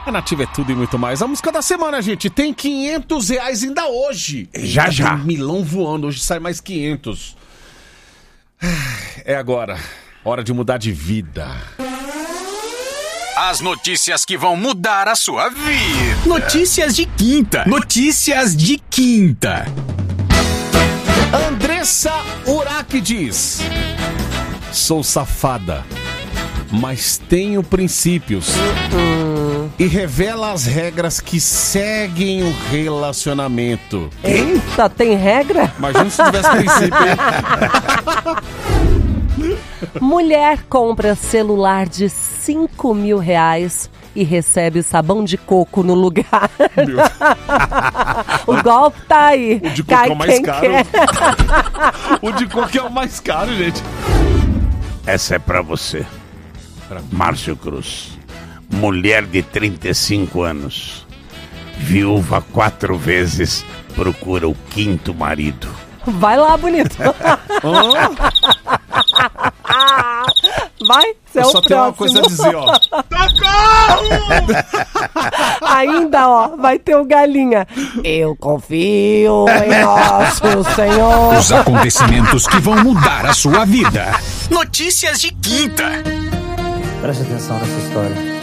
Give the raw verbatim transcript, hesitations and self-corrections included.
A Nativa é tudo e muito mais. A música da semana, gente, tem quinhentos reais ainda hoje. Já, já. Tem milão voando, hoje sai mais quinhentos. É agora, hora de mudar de vida. As notícias que vão mudar a sua vida. Notícias de quinta. Notícias de quinta. Andressa Urach diz: sou safada, mas tenho princípios. Uh-uh. E revela as regras que seguem o relacionamento. Eita, tem regra? Imagina se tivesse princípio, hein? Mulher compra celular de cinco mil reais e recebe sabão de coco no lugar. O golpe tá aí. O de coco Cai é o mais caro. Quer. O de coco é o mais caro, gente. Essa é pra você, pra Márcio Cruz. Mulher de trinta e cinco anos, viúva quatro vezes, procura o quinto marido. Vai lá, bonito. Oh. Vai, você é Eu o só próximo. tenho uma coisa a dizer, ó. Ainda, ó, vai ter o galinha. Eu confio em nosso Senhor. Os acontecimentos que vão mudar a sua vida. Notícias de quinta. Preste atenção nessa história.